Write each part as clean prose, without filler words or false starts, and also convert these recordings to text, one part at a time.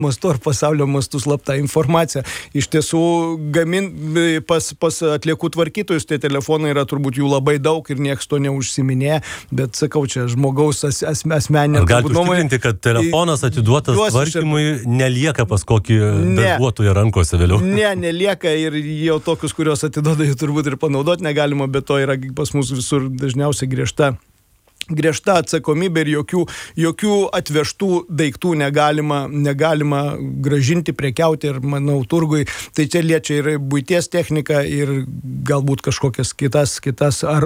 mastu ar pasaulio mastu slapta informacija. Iš tiesų, pas atliekų tvarkytojus tie telefonai yra turbūt jų labai daug ir nieks to neužsiminėja, bet sakau, čia žmogaus asmeninė nuomonė. Galite užtikrinti, kad telefonas atiduotas tvarkymui nelieka pas kokį darbuotoją rankose vėliau? Ne, nelieka ir jau tokius, kurios atiduoda, jų turbūt ir panaudoti negalima, bet to yra pas mus visur dažniausiai griežta atsakomybė ir jokių atvežtų daiktų negalima grąžinti, prekiauti ir, manau, turgui. Tai čia liečia ir buities techniką ir galbūt kažkokias kitas ar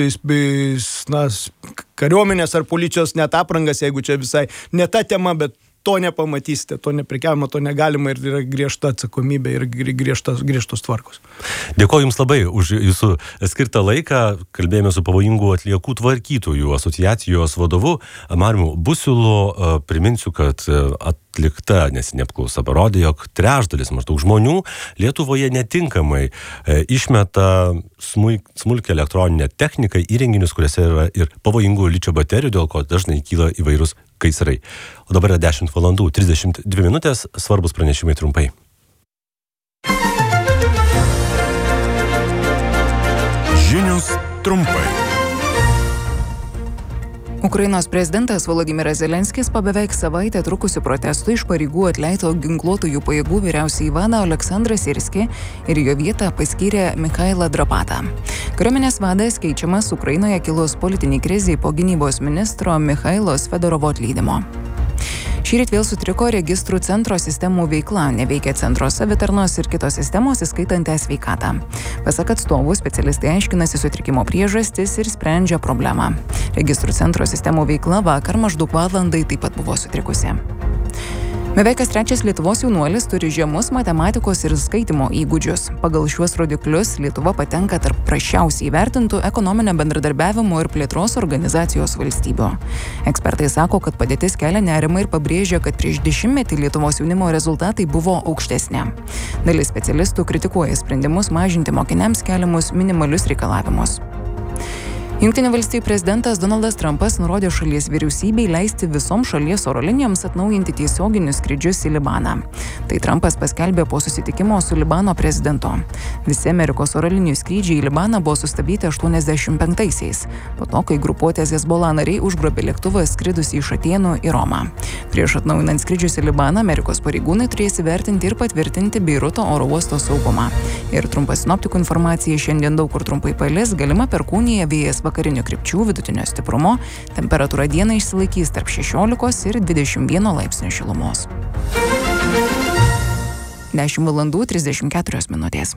kariuomenės ar policijos net aprangas, jeigu čia visai ne ta tema, bet to nepamatysite, to neprekiavimo, to negalima ir yra griežta atsakomybė ir griežtos tvarkos. Dėkoju Jums labai už Jūsų skirtą laiką. Kalbėjome su pavojingų atliekų tvarkytojų asociacijos vadovu Mariumi Busiulu. Priminsiu, kad atlikta nesenė apklausa parodė, jog trečdalis maždaug žmonių Lietuvoje netinkamai išmeta smulkią elektroninę techniką, įrenginius, kuriuose yra ir pavojingų ličio baterijų, dėl ko dažnai kyla įvairūs gaisrai. O dabar yra 10:32 minutės, svarbus pranešimai trumpai. Žinios trumpai. Ukrainos prezidentas Volodymyras Zelenskis po beveik savaitę trukusių protestų iš pareigų atleido ginkluotųjų pajėgų vyriausiąjį vadą Oleksandrą Sirskį ir jo vietą paskyrė Mikhailą Drapatą. Kariuomenės vadas keičiamas Ukrainoje kilus politiniai krizei po gynybos ministro Michailo Fedorovo atleidimo. Šįryt vėl sutriko registrų centro sistemų veikla, neveikia centro savitarnos ir kitos sistemos, įskaitant e-sveikatą. Pasak atstovų, specialistai aiškinasi sutrikimo priežastis ir sprendžia problemą. Registrų centro sistemų veikla vakar maždaug valandai taip pat buvo sutrikusi. Beveik kas trečias Lietuvos jaunuolis turi žemus matematikos ir skaitymo įgūdžius. Pagal šiuos rodiklius Lietuva patenka tarp prasčiausiai įvertintų ekonominio bendradarbiavimo ir plėtros organizacijos valstybių. Ekspertai sako, kad padėtis kelia nerimą ir pabrėžia, kad prieš 10 Lietuvos jaunimo rezultatai buvo aukštesni. Dalis specialistų kritikuoja sprendimus mažinti mokiniams keliamus minimalius reikalavimus. Jungtinių valstijų prezidentas Donaldas Trumpas nurodė šalies vyriausybei leisti visoms šalies oro linijoms atnaujinti tiesioginius skrydžius į Libaną. Tai Trumpas paskelbė po susitikimo su Libano prezidentu. Visi Amerikos oro linijų skrydžiai į Libaną buvo sustabdyti 85-aisiais, po to, kai grupuotės Hezbollah nariai užgrobė lėktuvą skridusį iš Atėnų į Romą. Prieš atnaujinant skrydžius į Libaną, Amerikos pareigūnai turės įvertinti ir patvirtinti Beiruto oro uosto saugumą. Ir trumpa sinoptikų informacija: šiandien daug kur trumpai palis, galima perkūnija, vėjas vakarinių krypčių vidutinio stiprumo, temperatūra dieną išsilaikys tarp 16 ir 21 laipsnių šilumos. 10:34 minutės.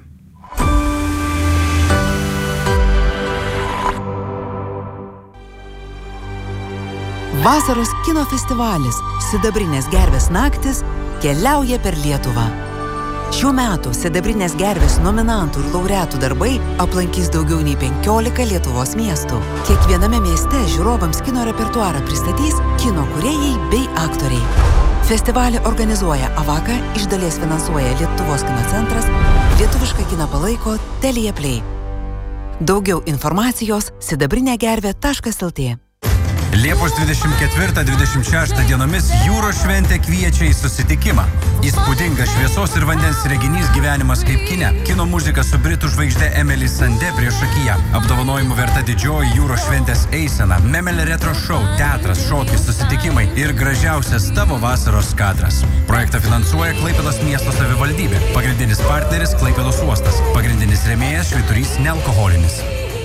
Vasaros kino festivalis Sidabrinės gervės naktis keliauja per Lietuvą. Šių metų Sidabrinės gervės nominantų ir laureatų darbai aplankys daugiau nei 15 Lietuvos miestų. Kiekviename mieste žiūrovams kino repertuarą pristatys kino kūrėjai bei aktoriai. Festivalį organizuoja Avaka, iš dalies finansuoja Lietuvos kino centras, lietuvišką kiną palaiko Telia Play. Daugiau informacijos sidabrinėgervė.lt. Liepos 24-26 dienomis Jūros šventė kviečia į susitikimą. Įspūdingas šviesos ir vandens reginys gyvenimas kaip kine. Kino muzika su britų žvaigžde Emily Sandé priešakyje. Apdovanojimų verta didžioji Jūros šventės eisena, Memel retro show, teatras, šokis, susitikimai ir gražiausias tavo vasaros kadras. Projektą finansuoja Klaipėdos miesto savivaldybė. Pagrindinis partneris Klaipėdos uostas. Pagrindinis rėmėjas Švyturys nealkoholinis.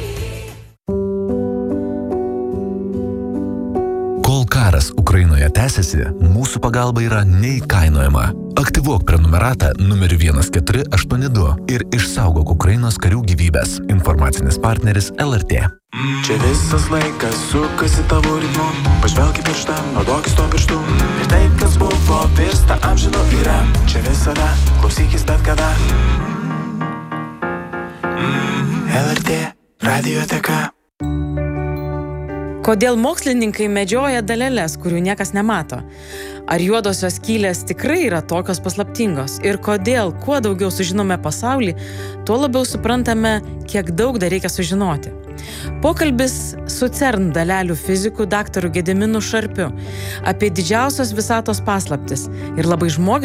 Kol karas Ukrainoje tęsiasi, mūsų pagalba yra neįkainojama. Aktyvuok prenumeratą numeriu 1482 ir išsaugok Ukrainos karių gyvybės. Informacinis partneris LRT. Čia visas laikas sukasi tavo ritmu. Pažvelk į pirštą, naudokis to pirštu. Ir tai, kas buvo, virsta amžinu yra. Čia visada, klausykis bet kada. LRT radioteka. Kodėl mokslininkai medžioja daleles, kurių niekas nemato? Ar juodosios skylės tikrai yra tokios paslaptingos? Ir kodėl, kuo daugiau sužinome pasaulį, tuo labiau suprantame, kiek daug dar reikia sužinoti. Pokalbis su CERN dalelių fiziku daktaru Gediminu Šarpiu apie didžiausios visatos paslaptis ir labai žmogišką